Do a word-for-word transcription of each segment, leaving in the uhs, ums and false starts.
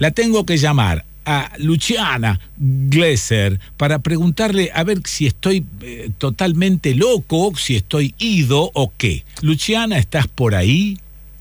la tengo que llamar a Luciana Glesser para preguntarle a ver si estoy eh, totalmente loco, si estoy ido o qué. Luciana, ¿estás por ahí?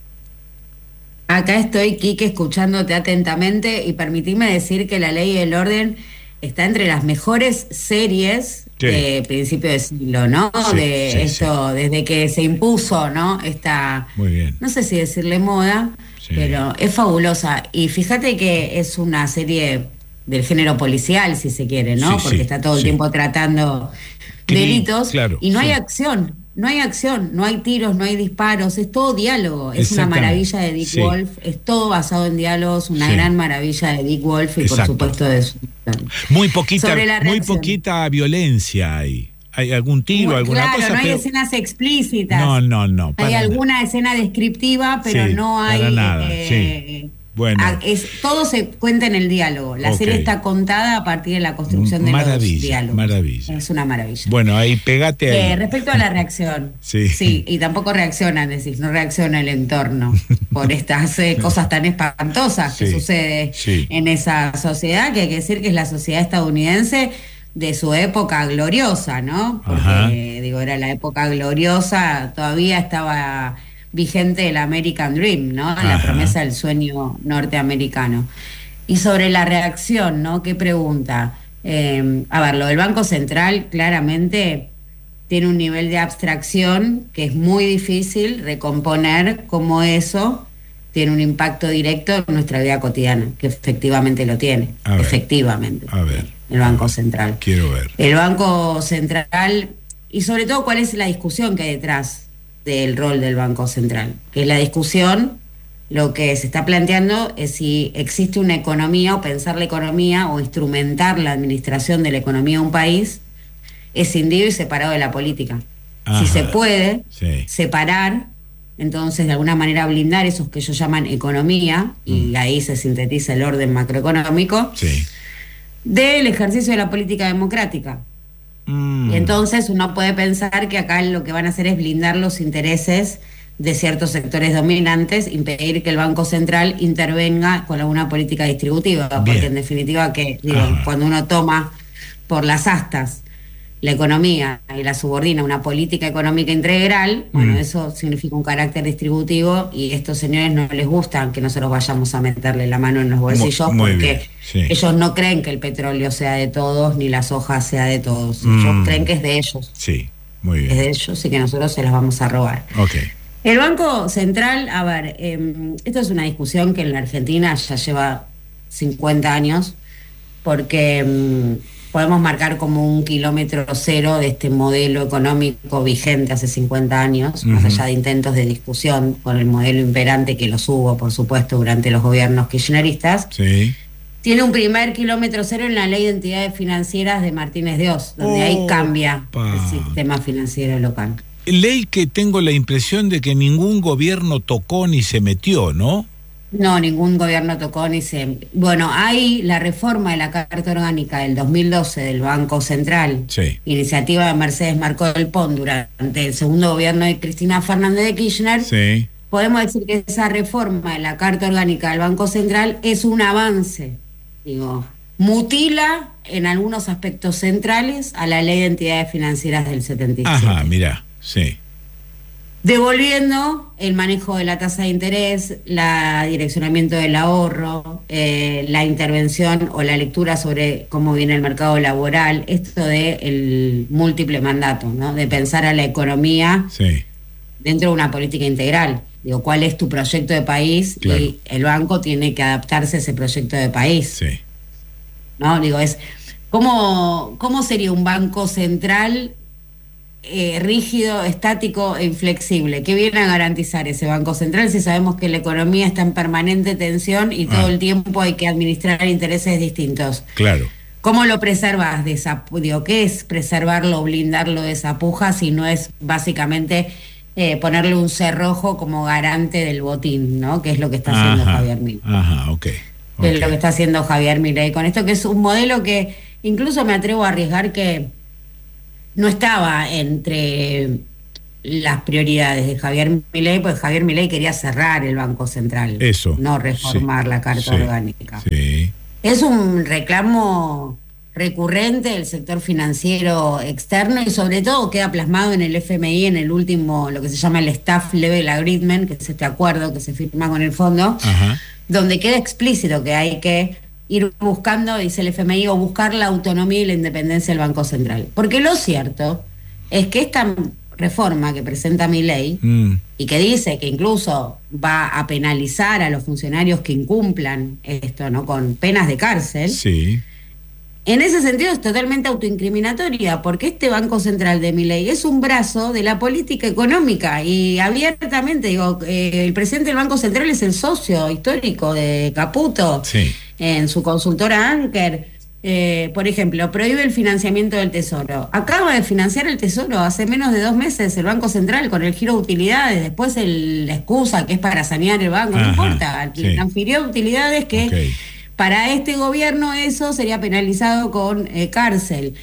Acá estoy, Quique, escuchándote atentamente, y permitime decir que La Ley y el Orden está entre las mejores series sí. de principio de siglo, ¿no? Sí, de sí, esto, sí. Desde que se impuso, ¿no? Esta, muy bien. No sé si decirle moda, sí. pero es fabulosa. Y fíjate que es una serie del género policial, si se quiere, ¿no? Sí, Porque sí, está todo el sí. tiempo tratando Cri delitos, claro, y no sí. hay acción. No hay acción, no hay tiros, no hay disparos, es todo diálogo. Es una maravilla de Dick sí. Wolf, es todo basado en diálogos, una sí. gran maravilla de Dick Wolf y Exacto. por supuesto de su... Muy poquita, muy poquita violencia hay. ¿Hay algún tiro, muy, alguna claro, cosa? No hay pero... escenas explícitas. No, no, no. Hay alguna nada. escena descriptiva, pero sí, no hay... Para nada, eh, sí. Bueno. Es, todo se cuenta en el diálogo. La okay. serie está contada a partir de la construcción de maravilla, los diálogos. Maravilla. Es una maravilla. Bueno, ahí pegate ahí. Eh, respecto a la reacción. sí. Sí, y tampoco reaccionan, decís, no reacciona el entorno por estas eh, cosas tan espantosas sí. que sucede sí. en esa sociedad, que hay que decir que es la sociedad estadounidense de su época gloriosa, ¿no? Porque, Ajá. digo, era la época gloriosa, todavía estaba... vigente el American Dream, ¿no? La Ajá. promesa del sueño norteamericano. Y sobre la reacción, ¿no? ¿Qué pregunta? Eh, a ver, lo del Banco Central claramente tiene un nivel de abstracción que es muy difícil recomponer cómo eso tiene un impacto directo en nuestra vida cotidiana, que efectivamente lo tiene, a ver, efectivamente. A ver. El Banco Central. Quiero ver. El Banco Central, y sobre todo cuál es la discusión que hay detrás del rol del Banco Central, que es la discusión, lo que se está planteando es si existe una economía, o pensar la economía o instrumentar la administración de la economía de un país escindido y separado de la política. Ajá. Si se puede sí. separar, entonces de alguna manera blindar esos que ellos llaman economía, mm. y ahí se sintetiza el orden macroeconómico, sí. del ejercicio de la política democrática. Y entonces uno puede pensar que acá lo que van a hacer es blindar los intereses de ciertos sectores dominantes, impedir que el Banco Central intervenga con alguna política distributiva, Bien. porque en definitiva que digo, cuando uno toma por las astas la economía y la subordina a una política económica integral, mm. bueno, eso significa un carácter distributivo, y a estos señores no les gusta que nosotros vayamos a meterle la mano en los bolsillos, muy, muy porque sí. ellos no creen que el petróleo sea de todos, ni la soja sea de todos. Mm. Ellos creen que es de ellos. Sí, muy bien. Es de ellos y que nosotros se las vamos a robar. Okay. El Banco Central, a ver, eh, esto es una discusión que en la Argentina ya lleva cincuenta años, porque... Eh, podemos marcar como un kilómetro cero de este modelo económico vigente hace cincuenta años, uh-huh. más allá de intentos de discusión con el modelo imperante, que los hubo, por supuesto, durante los gobiernos kirchneristas. Sí. Tiene un primer kilómetro cero en la Ley de Entidades Financieras de Martínez de Oz, donde oh, ahí cambia pa. el sistema financiero local. Ley que tengo la impresión de que ningún gobierno tocó ni se metió, ¿no? No, ningún gobierno tocó ni se... Bueno, hay la reforma de la Carta Orgánica del dos mil doce del Banco Central, sí. iniciativa de Mercedes Marcó del Pont durante el segundo gobierno de Cristina Fernández de Kirchner. Sí. Podemos decir que esa reforma de la Carta Orgánica del Banco Central es un avance, digo, mutila en algunos aspectos centrales a la Ley de Entidades Financieras del setenta y siete. Ajá, mirá, sí. Devolviendo el manejo de la tasa de interés, la direccionamiento del ahorro, eh, la intervención o la lectura sobre cómo viene el mercado laboral, esto de el múltiple mandato, ¿no? De pensar a la economía sí. dentro de una política integral. Digo, ¿cuál es tu proyecto de país? Claro. Y el banco tiene que adaptarse a ese proyecto de país. Sí. ¿No? Digo, es ¿cómo, cómo sería un banco central Eh, rígido, estático e inflexible? ¿Qué viene a garantizar ese Banco Central si sabemos que la economía está en permanente tensión y todo ah. el tiempo hay que administrar intereses distintos? Claro. ¿Cómo lo preservas de esa, digo, qué es preservarlo o blindarlo de esa puja si no es básicamente eh, ponerle un cerrojo como garante del botín, ¿no? Que es lo que está haciendo ajá, Javier Milei. Ajá, ok. Que okay. es lo que está haciendo Javier Milei con esto, que es un modelo que incluso me atrevo a arriesgar que no estaba entre las prioridades de Javier Milei, porque Javier Milei quería cerrar el Banco Central, eso, no reformar sí, la Carta sí, Orgánica. Sí. Es un reclamo recurrente del sector financiero externo y sobre todo queda plasmado en el F M I en el último, lo que se llama el Staff Level Agreement, que es este acuerdo que se firma con el fondo, Ajá. donde queda explícito que hay que ir buscando, dice el F M I, o buscar la autonomía y la independencia del Banco Central. Porque lo cierto es que esta reforma que presenta Milei mm. y que dice que incluso va a penalizar a los funcionarios que incumplan esto, ¿no? Con penas de cárcel. Sí. En ese sentido es totalmente autoincriminatoria, porque este Banco Central de Milei es un brazo de la política económica y abiertamente, digo, eh, el presidente del Banco Central es el socio histórico de Caputo, sí. en su consultora Anker. Eh, por ejemplo, prohíbe el financiamiento del Tesoro. Acaba de financiar el Tesoro hace menos de dos meses el Banco Central con el giro de utilidades, después el, la excusa que es para sanear el banco, Ajá, no importa, sí. transfirió utilidades que... Okay. Para este gobierno eso sería penalizado con eh, cárcel.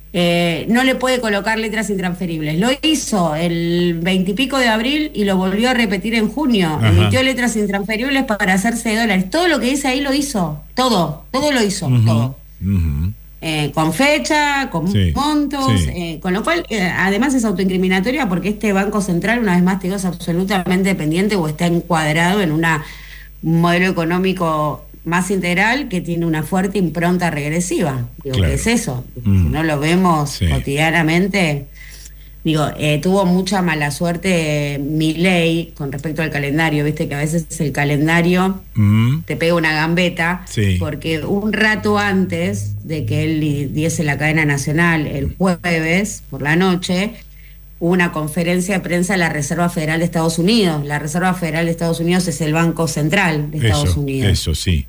Eh, no le puede colocar letras intransferibles. Lo hizo el veintipico de abril y lo volvió a repetir en junio. Ajá. Emitió letras intransferibles para hacerse de dólares. Todo lo que dice ahí lo hizo. Todo, todo lo hizo, uh-huh. todo. Uh-huh. Eh, con fecha, con sí. montos, sí. Eh, con lo cual eh, además es autoincriminatoria porque este Banco Central, una vez más te digo, es absolutamente dependiente o está encuadrado en una, un modelo económico más integral que tiene una fuerte impronta regresiva. Digo, claro. ¿qué es eso? Mm. Si no lo vemos sí. cotidianamente. Digo, eh, tuvo mucha mala suerte Milei con respecto al calendario, viste que a veces el calendario mm. te pega una gambeta, sí. porque un rato antes de que él diese la cadena nacional el jueves por la noche, hubo una conferencia de prensa de la Reserva Federal de Estados Unidos. La Reserva Federal de Estados Unidos es el Banco Central de Estados eso, Unidos. Eso sí.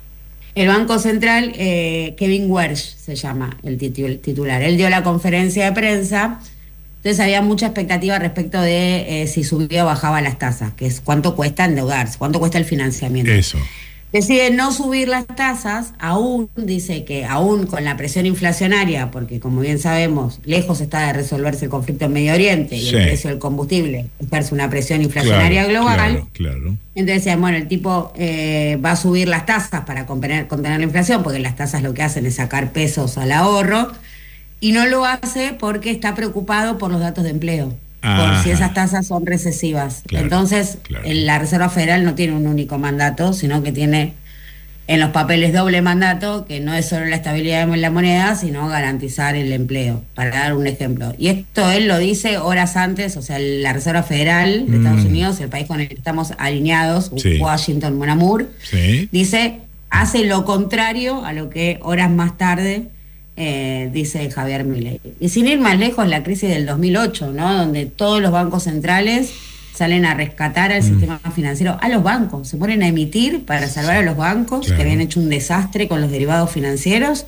El Banco Central, eh, Kevin Warsh se llama el titular. Él dio la conferencia de prensa, entonces había mucha expectativa respecto de eh, si subía o bajaba las tasas, que es cuánto cuesta endeudarse, cuánto cuesta el financiamiento. Eso. Decide no subir las tasas, aún dice que aún con la presión inflacionaria, porque como bien sabemos, lejos está de resolverse el conflicto en Medio Oriente y sí. el precio del combustible, ejerce una presión inflacionaria claro, global. Claro, claro. Entonces decían, bueno, el tipo eh, va a subir las tasas para contener, contener la inflación, porque las tasas lo que hacen es sacar pesos al ahorro, y no lo hace porque está preocupado por los datos de empleo. Ajá. Por si esas tasas son recesivas. Claro, Entonces, claro. la Reserva Federal no tiene un único mandato, sino que tiene en los papeles doble mandato, que no es solo la estabilidad de la moneda, sino garantizar el empleo, para dar un ejemplo. Y esto él lo dice horas antes, o sea, la Reserva Federal de mm. Estados Unidos, el país con el que estamos alineados, sí. Washington, Mon Amour, sí. dice, hace lo contrario a lo que horas más tarde Eh, dice Javier Milei. Y sin ir más lejos, la crisis del dos mil ocho, ¿no? Donde todos los bancos centrales salen a rescatar al mm. sistema financiero, a los bancos, se ponen a emitir para salvar a los bancos, claro. que habían hecho un desastre con los derivados financieros,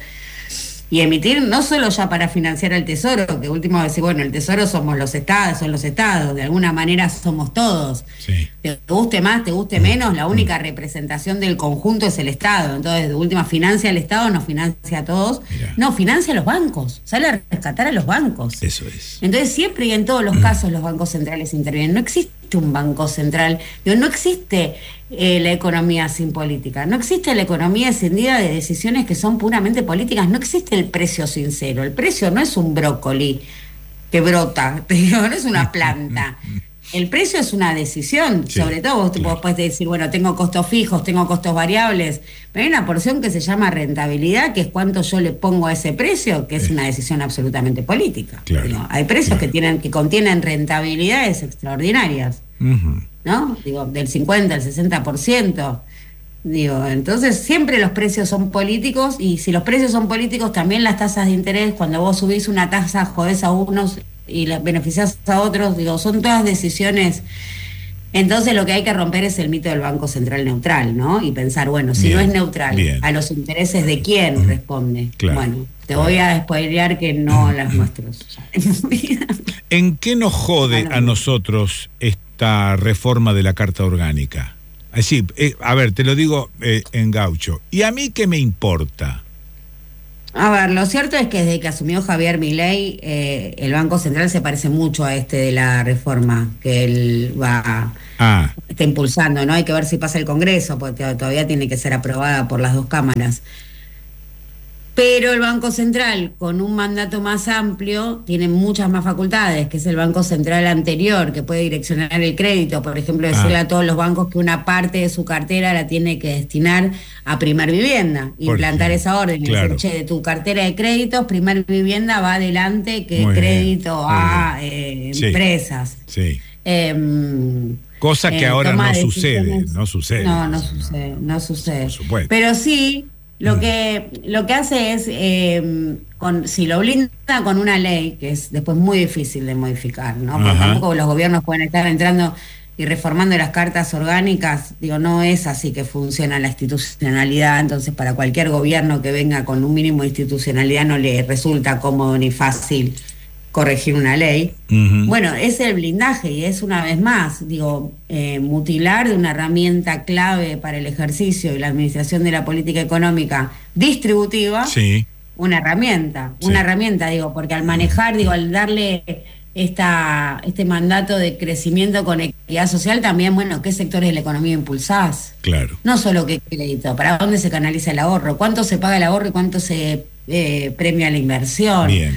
y emitir no solo ya para financiar al Tesoro, que último decir, bueno, el Tesoro somos los estados, son los estados, de alguna manera somos todos. Sí. Te guste más, te guste menos, la única representación del conjunto es el Estado. Entonces, de última, financia al Estado, nos financia a todos. Mirá. No, financia a los bancos, sale a rescatar a los bancos. Eso es. Entonces, siempre y en todos los casos los bancos centrales intervienen. No existe un banco central, no existe eh, la economía sin política, no existe la economía escindida de decisiones que son puramente políticas, no existe el precio sincero. El precio no es un brócoli que brota, te digo, no es una planta. El precio es una decisión, sí, sobre todo vos, claro. vos podés decir, bueno, tengo costos fijos, tengo costos variables, pero hay una porción que se llama rentabilidad, que es cuánto yo le pongo a ese precio, que es una decisión absolutamente política. Claro, digo, hay precios claro. que tienen que contienen rentabilidades extraordinarias, uh-huh. ¿no? Digo, del cincuenta al sesenta por ciento. Digo, entonces siempre los precios son políticos, y si los precios son políticos, también las tasas de interés, cuando vos subís una tasa, jodés a unos y las beneficias a otros, digo, son todas decisiones. Entonces lo que hay que romper es el mito del Banco Central neutral, ¿no? Y pensar, bueno, si bien, no es neutral, bien. ¿A los intereses de quién uh-huh. responde? Claro, bueno, te claro. voy a spoilear que no a los nuestros. ¿En qué nos jode bueno, a nosotros esta reforma de la Carta Orgánica? Así, eh, a ver, te lo digo eh, en gaucho. ¿Y a mí qué me importa? A ver, lo cierto es que desde que asumió Javier Milei, eh, el Banco Central se parece mucho a este de la reforma que él va ah. está impulsando, ¿no? Hay que ver si pasa el Congreso, porque todavía tiene que ser aprobada por las dos cámaras. Pero el Banco Central, con un mandato más amplio, tiene muchas más facultades, que es el Banco Central anterior, que puede direccionar el crédito, por ejemplo, decirle ah. a todos los bancos que una parte de su cartera la tiene que destinar a primer vivienda, implantar esa orden, claro. Decir, che, de tu cartera de créditos, primer vivienda va adelante que muy crédito bien, a eh, sí. empresas. Sí. Eh, Cosa que eh, ahora no sucede, no sucede. No, no sucede, no sucede. Por supuesto. Pero sí... Lo que lo que hace es, eh, con, si lo blinda con una ley, que es después muy difícil de modificar, ¿no? Porque Ajá. tampoco los gobiernos pueden estar entrando y reformando las cartas orgánicas, digo, no es así que funciona la institucionalidad, entonces para cualquier gobierno que venga con un mínimo de institucionalidad no le resulta cómodo ni fácil corregir una ley. Uh-huh. Bueno, es el blindaje y es una vez más, digo, eh, mutilar de una herramienta clave para el ejercicio y la administración de la política económica distributiva, sí. una herramienta, sí. una herramienta, digo, porque al manejar, digo, al darle esta este mandato de crecimiento con equidad social, también, bueno, ¿qué sectores de la economía impulsás? Claro. No solo qué crédito, ¿para dónde se canaliza el ahorro? ¿Cuánto se paga el ahorro y cuánto se eh, premia la inversión? Bien.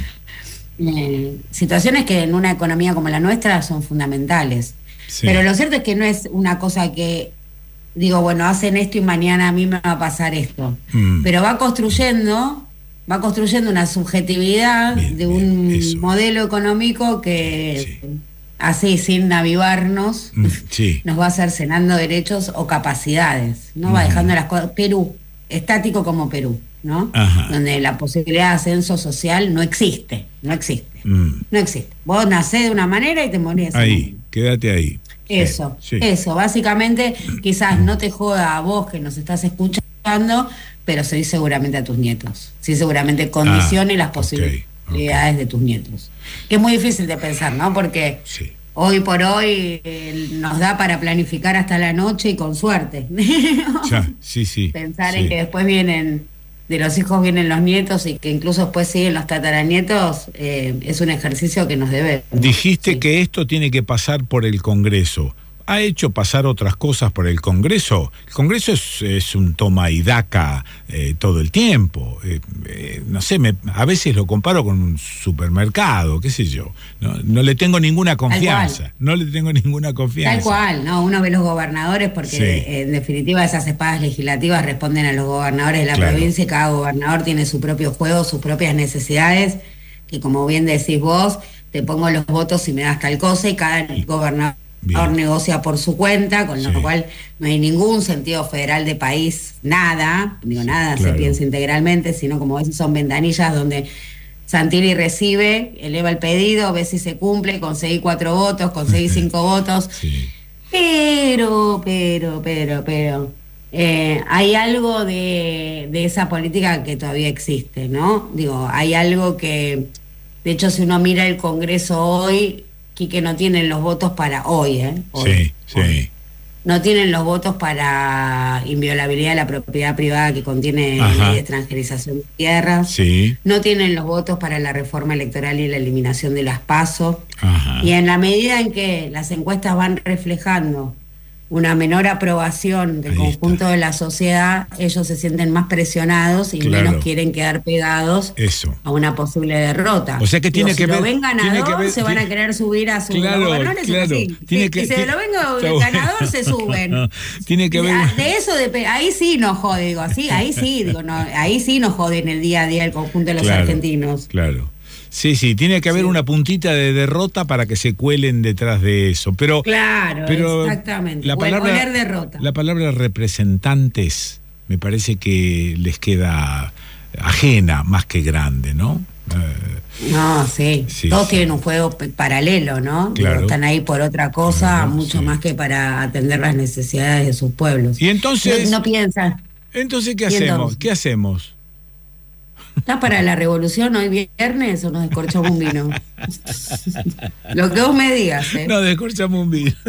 Eh, situaciones que en una economía como la nuestra son fundamentales. Sí. Pero lo cierto es que no es una cosa que digo, bueno, hacen esto y mañana a mí me va a pasar esto. Mm. Pero va construyendo, va construyendo una subjetividad bien, de un bien, modelo económico que sí. así, sin avivarnos, mm, sí. nos va cercenando derechos o capacidades, ¿no? Mm. Va dejando las cosas. Perú, estático como Perú, ¿no? Ajá. Donde la posibilidad de ascenso social no existe, no existe, mm. no existe. Vos nacés de una manera y te morís de ahí, quédate ahí. Eso, sí. eso, básicamente quizás no te joda a vos que nos estás escuchando, pero sí seguramente a tus nietos, sí seguramente condicione ah, las posibilidades okay, okay. de tus nietos. Que es muy difícil de pensar, ¿no? Porque sí. hoy por hoy eh, nos da para planificar hasta la noche y con suerte. Ya, sí, sí. Pensar sí. en que después vienen, de los hijos vienen los nietos y que incluso después siguen los tataranietos, eh, es un ejercicio que nos debe. Dijiste sí. que esto tiene que pasar por el Congreso. ¿Ha hecho pasar otras cosas por el Congreso? El Congreso es, es un toma y daca eh, todo el tiempo. Eh, eh, no sé, me, a veces lo comparo con un supermercado, qué sé yo. No, no le tengo ninguna confianza. No le tengo ninguna confianza. Tal cual, no, uno ve los gobernadores porque sí. eh, en definitiva esas espadas legislativas responden a los gobernadores de la claro. provincia y cada gobernador tiene su propio juego, sus propias necesidades, que como bien decís vos, te pongo los votos y me das tal cosa y cada gobernador Bien. negocia por su cuenta, con sí. lo cual no hay ningún sentido federal de país, nada, digo nada, claro. se piensa integralmente, sino como ves son ventanillas donde Santilli recibe, eleva el pedido, ve si se cumple, conseguí cuatro votos, conseguí cinco votos, sí. pero, pero, pero, pero, eh, hay algo de, de esa política que todavía existe, ¿no? Digo, hay algo que, de hecho, si uno mira el Congreso hoy, que no tienen los votos para hoy, ¿eh? Hoy, sí, sí. Hoy. No tienen los votos para inviolabilidad de la propiedad privada que contiene Ajá. ley de extranjerización de tierras. Sí. No tienen los votos para la reforma electoral y la eliminación de las PASO. Ajá. Y en la medida en que las encuestas van reflejando una menor aprobación del Ahí conjunto está. de la sociedad, ellos se sienten más presionados y claro. menos quieren quedar pegados Eso. a una posible derrota. O sea que tiene Digo, que si ver, lo ven ganador, que ver, se van tiene, a querer subir a su claro, gobernadores. Claro, tiene sí, que, y si tiene, lo ven ganador, se suben. No, tiene que ver. De eso, de, ahí sí nos jode, digo, así, ahí sí, digo, no, ahí sí nos jode en el día a día el conjunto de los claro, argentinos. Claro. Sí, sí, tiene que haber sí. una puntita de derrota para que se cuelen detrás de eso. Pero, claro, pero exactamente. La palabra, derrota. la palabra representantes me parece que les queda ajena más que grande, ¿no? Eh, no, sí. sí Todos sí. tienen un juego paralelo, ¿no? Claro. Están ahí por otra cosa, claro, mucho sí. más que para atender las necesidades de sus pueblos. Y entonces. No, no piensan. Entonces, ¿qué hacemos? Entonces? ¿Qué hacemos? ¿Estás para la revolución hoy viernes o nos descorchamos un vino? Lo que vos me digas, ¿eh? No, descorchamos un vino.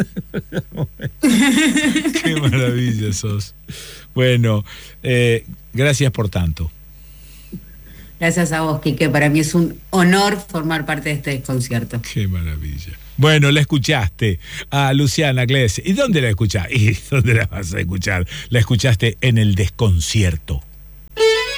Qué maravilla sos. Bueno, eh, gracias por tanto. Gracias a vos, Quique. Para mí es un honor formar parte de este desconcierto. Qué maravilla. Bueno, la escuchaste a Luciana Glesser. ¿Y dónde la escuchás? ¿Y dónde la vas a escuchar? La escuchaste en El Desconcierto.